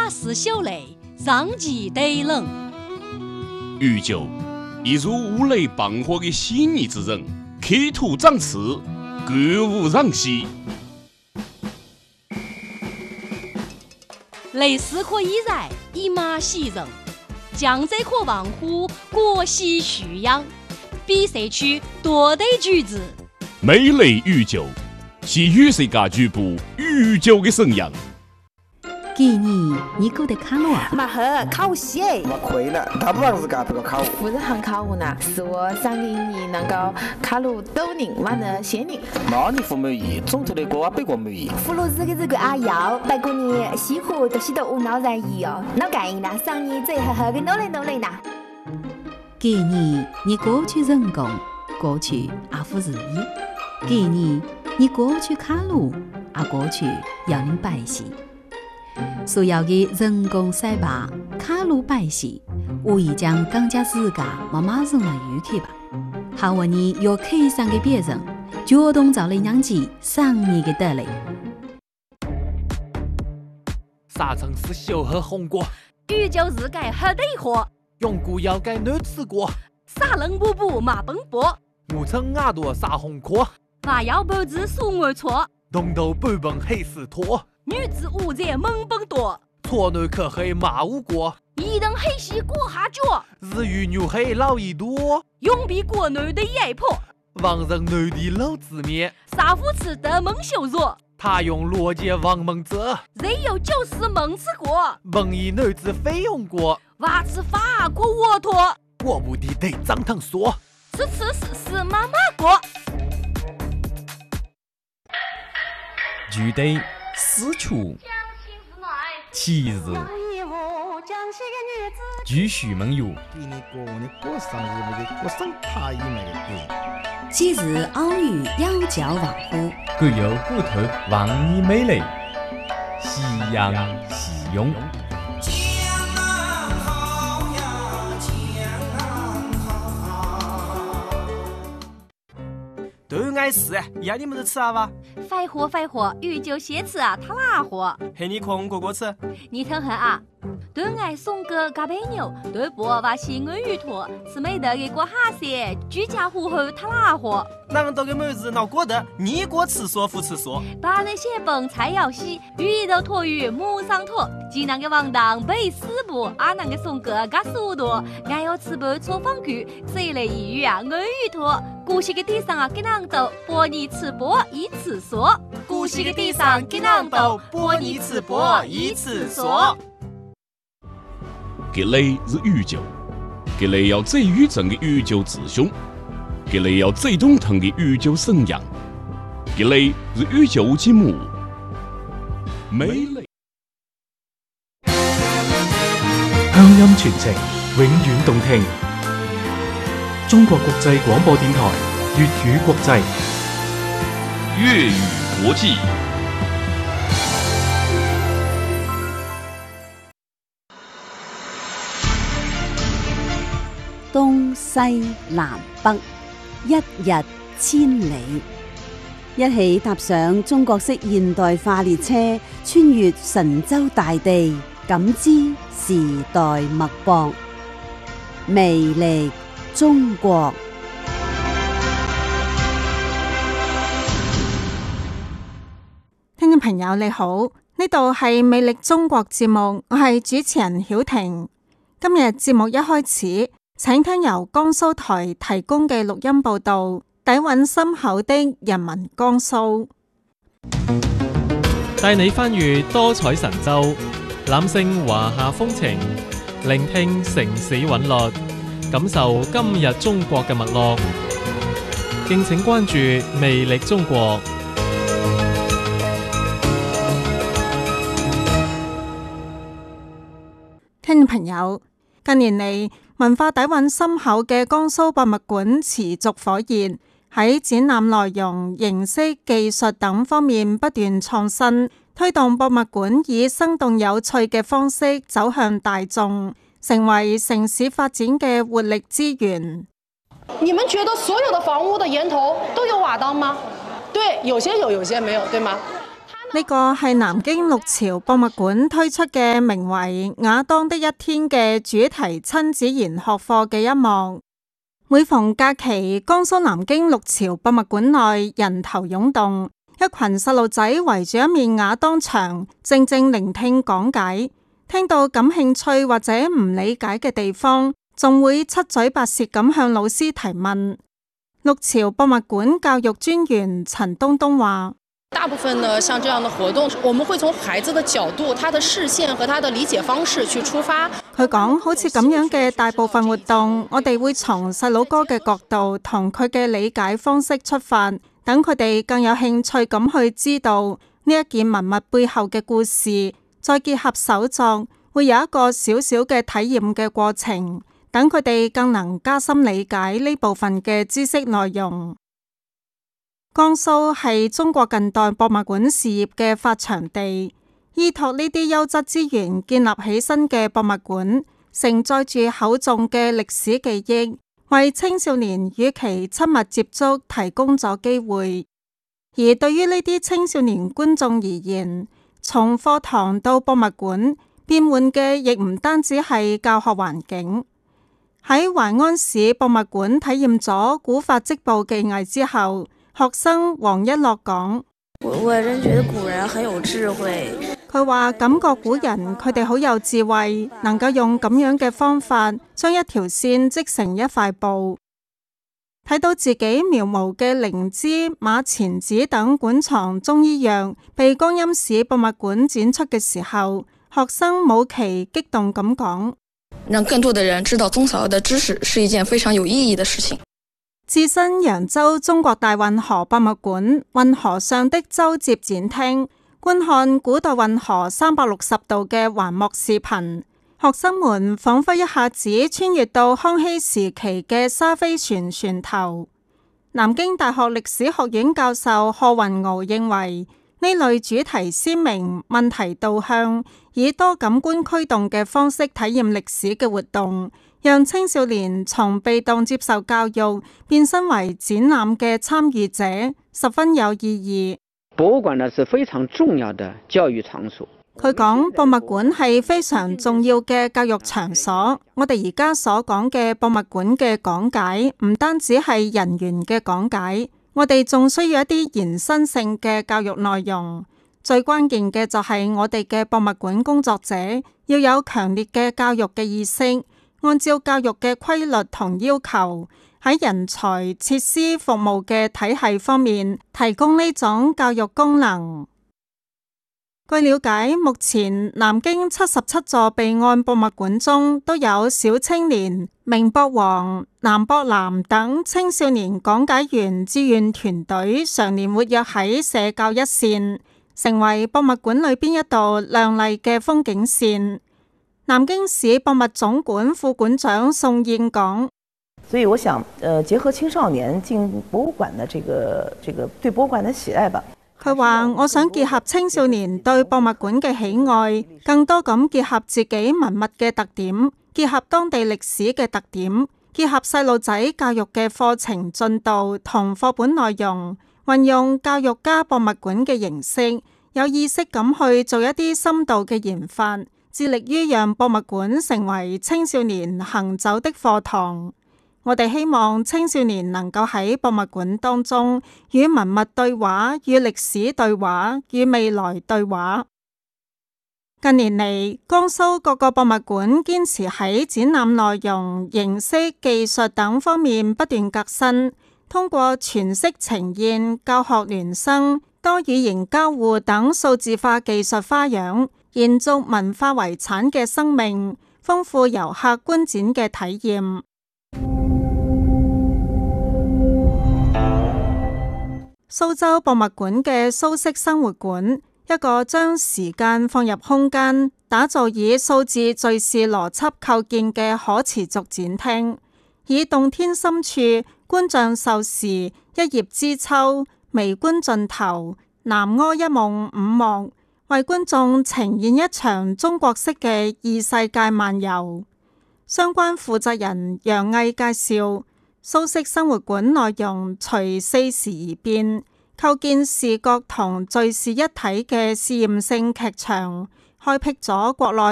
雅士秀雷，上其对冷。 玉酒，一如五雷傍火的细腻之人，刻土长刺，歌舞攘息。 雷势可以然，一马喜人；江浙可望乎，国喜徐扬。比赛区多对句子， 美雷玉酒，是雨水家局部玉酒的神样。 给你过得卡路啊？ 马赫考我西哎！ 我亏了，大部分是干这个考务。 富士行考务呢，是我上给你能够考入斗宁完的先宁。 那你不满意，总头的歌北国满意。 俘虏这个阿瑶，不过你西湖都是都无脑然意哦，脑干啦，上你最好好的努力啦。 给你过去成功，过去阿夫如意；给你过去卡路，阿过去要你摆戏。所有的人工赛吧、卡路摆戏，无疑将更加自家没马上来预期吧。好为你有客上的别人，主动找来让其上你的得来。 啥城市小喝红果？ 宇宙日改喝对货。 永固要改男吃过， 啥人补补马奔波， 我称牙多啥红壳， 娃要不知数我错， 东头半本黑死拖， 女子无在猛奔多， 错男可黑马无过， 一等黑西过下脚， 日语女黑老一多， 永比国内的野婆， 王人男的老字面， 杀夫吃得蒙羞辱。 他用逻辑王蒙者， 人有就是蒙吃过， 蒙以男子非用过， 娃吃法过沃托， 我不的得张堂说， 是妈妈过。 具体私处其日继续梦游。 给你过我的过生日那个过生太那个过。 今日偶遇妖教王乎， 各有骨头望你美丽，夕阳夕涌。 都爱吃，要你们都吃啊吧？ 快活，宇宙先吃啊，他哪活？ 嘿，你空哥哥吃。 你听下啊，都爱送个嘎贝牛，都不把新安鱼托，吃美得给过哈些，居家糊后他哪活？ 人都给妹子闹过得，你过吃说不吃说。 把那些本菜肴洗，鱼肉托鱼母上托，济南的王当背四步，阿南的送个嘎速度，俺要吃不错方具，谁来一鱼啊安鱼托，古稀的地上啊给人斗，播你吃播一次说， 古稀的地上给人斗，播你吃播一次说。 给雷是宇宙，给雷要最宇宙的宇宙之兄，给雷要最懂腾的宇宙神样，给雷是宇宙之母，美雷。 鄉音傳情，永遠動聽。中國國際廣播電台粵語國際粵語國際。 東西南北，一日千里。一起踏上中國式現代化列車，穿越神州大地，感知時代脈搏，魅力中國。 聽眾朋友你好，呢度係魅力中國節目，我係主持人曉婷。今日節目一開始，請聽由江蘇台提供嘅錄音報道，底蘊深厚的人民江蘇， 帶你翻閱多彩神州，攬勝華夏風情，聆聽城市韻律，感受今日中國嘅脈絡。敬請關注魅力中國。 聽眾朋友，近年嚟文化底蘊深厚嘅江蘇博物館持續火熱，喺展覽內容、形式、技術等方面不斷創新，推動博物館以生動有趣嘅方式走向大眾，成為城市發展嘅活力資源。 你們覺得所有的房屋的檐頭都有瓦當嗎？對，有些有，有些沒有，對嗎？ 呢個係南京六朝博物館推出嘅名為《亞當的一天》嘅主題親子研學課嘅一幕。每逢假期，江蘇南京六朝博物館內人頭湧動，一群細路仔圍住一面亞當牆，靜靜聆聽講解。聽到感興趣或者唔理解嘅地方，仲會七嘴八舌咁向老師提問。六朝博物館教育專員陳東東話： 大部分呢，像這樣的活動，我們會從孩子的角度、他的視線和他的理解方式去出發。 佢講，好似咁樣嘅大部分活動，我哋會從細佬哥嘅角度同佢嘅理解方式出發，等佢哋更有興趣咁去知道呢一件文物背後嘅故事，再結合手作，會有一個小小嘅體驗嘅過程，等佢哋更能加深理解呢部分嘅知識內容。江蘇係中國近代博物館事業嘅發祥地，依託呢啲優質資源建立起身嘅博物館，承載住厚重嘅歷史記憶，為青少年與其親密接觸提供咗機會。而對於呢啲青少年觀眾而言，從課堂到博物館，變換嘅亦唔單止係教學環境。喺淮安市博物館體驗咗古法織布技藝之後，學生黃一樂講： 我真覺得古人很有智慧。 佢話感覺古人佢哋好有智慧，能夠用咁樣嘅方法將一條線織成一塊布。睇到自己描摹嘅靈芝、馬錢子等館藏中醫藥被江陰市博物館展出嘅時候，學生武琦激動咁講： 讓更多的人知道中草藥的知識是一件非常有意義的事情。 置身揚州中國大運河博物館運河上的舟接展廳，觀看古代運河360度嘅環幕視頻，學生們仿佛一下子穿越到康熙時期嘅沙飛船船頭。南京大學歷史學院教授賀雲翱認為，呢類主題鮮明、問題導向、以多感官驅動嘅方式體驗歷史嘅活動，讓青少年從被動接受教育變身為展覽嘅參與者，十分有意義。 博物館呢是非常重要的教育場所。 佢講，博物館係非常重要嘅教育場所。我哋而家所講嘅博物館嘅講解，唔單止係人員嘅講解，我哋仲需要一啲延伸性嘅教育內容。最關鍵嘅就係我哋嘅博物館工作者要有強烈嘅教育嘅意識，按照教育嘅規律同要求，喺人才、設施、服務嘅體系方面提供呢種教育功能。據了解，目前南京77座備案博物館中都有小青年、明博王、南博南等青少年講解員志願團隊，常年活躍喺社教一線，成為博物館裏邊一道亮麗嘅風景線。南京市博物總館副館長宋燕講： 所以我想，結合青少年進博物館的這個對博物館的喜愛吧。 佢話：我想結合青少年對博物館嘅喜愛，更多咁結合自己文物嘅特點，結合當地歷史嘅特點，結合細路仔教育嘅課程進度同課本內容，運用教育家博物館嘅形式，有意識咁去做一啲深度嘅研發，致力於讓博物館成為青少年行走的課堂。我哋希望青少年能夠喺博物館當中與文物對話，與歷史對話，與未來對話。近年嚟，江蘇各個博物館堅持喺展覽內容、形式、技術等方面不斷革新，通過全息呈現、教學聯生、多語言交互等數字化技術花樣，延續文化遺產嘅生命，豐富遊客觀展嘅體驗。蘇州博物館嘅蘇式生活館，一個將時間放入空間，打造以數字敘事邏輯構建嘅可持續展廳，以洞天深處、觀象授時、一葉知秋、微觀盡頭、南柯一夢五幕，為觀眾呈現一場中國式嘅異世界漫遊。相關負責人楊毅介紹，蘇式生活館內容隨四時而變， 構建視覺同敘事一體嘅試驗性劇場，開闢咗國內